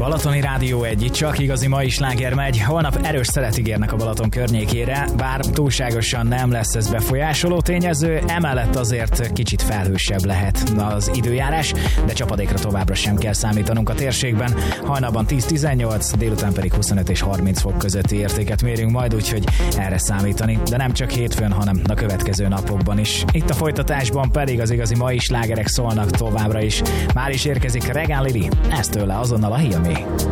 Balatoni Rádió 1, itt csak igazi mai sláger megy. Holnap erős szelet ígérnek a Balaton környékére, bár túlságosan nem lesz ez befolyásoló tényező, emellett azért kicsit felhősebb lehet az időjárás, de csapadékra továbbra sem kell számítanunk a térségben. Hajnalban 10-18, délután pedig 25 és 30 fok közötti értéket mérünk majd, úgyhogy erre számítani, de nem csak hétfőn, hanem a következő napokban is. Itt a folytatásban pedig az igazi mai slágerek szólnak továbbra is. Már is érkezik Regán Lili, ez tőle azonnal a Hilmi.